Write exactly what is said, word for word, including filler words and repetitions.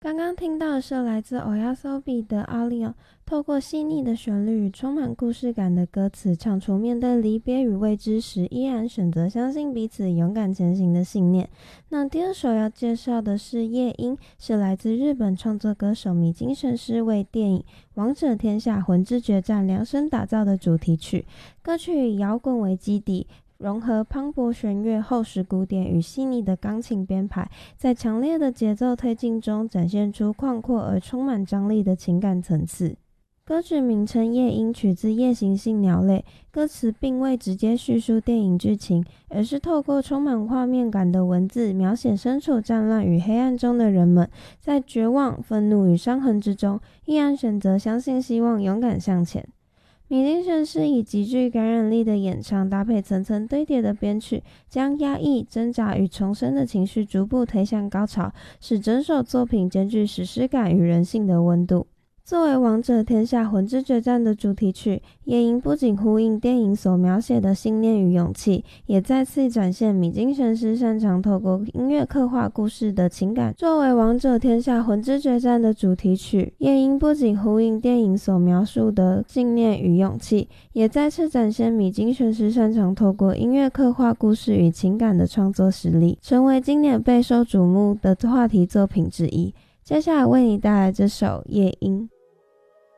刚刚听到的是来自 Oyasobi 的 Alio， 透过细腻的旋律与充满故事感的歌词，唱出面对离别与未知时依然选择相信彼此勇敢前行的信念。那第二首要介绍的是夜莺，是来自日本创作歌手米津玄师为电影《王者天下魂之决战》量身打造的主题曲。歌曲以摇滚为基底，融合磅礴弦乐、厚实鼓点与细腻的钢琴编排，在强烈的节奏推进中展现出宽阔而充满张力的情感层次。歌曲名称《夜莺》取自夜行性鸟类，歌词并未直接叙述电影剧情，而是透过充满画面感的文字，描写身处战乱与黑暗中的人们，在绝望、愤怒与伤痕之中，依然选择相信希望，勇敢向前。米津玄师以极具感染力的演唱，搭配层层堆叠的编曲，将压抑、挣扎与重生的情绪逐步推向高潮，使整首作品兼具史诗感与人性的温度。作为《王者天下魂之决战》的主题曲，夜莺不仅呼应电影所描写的信念与勇气，也再次展现米津玄师擅长透过音乐刻画故事的情感。作为《王者天下魂之决战》的主题曲，夜莺不仅呼应电影所描述的信念与勇气，也再次展现米津玄师擅长透过音乐刻画故事与情感的创作实力，成为今年备受瞩目的话题作品之一。接下来为你带来这首《夜莺》。